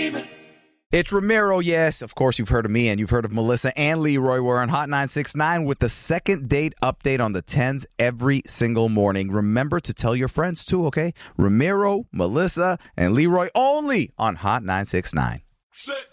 It's Ramiro, yes. Of course, you've heard of me, and you've heard of Melissa and Leroy. We're on Hot 969 with the second date update on the 10s every single morning. Remember to tell your friends, too, okay? Ramiro, Melissa, and Leroy only on Hot 969.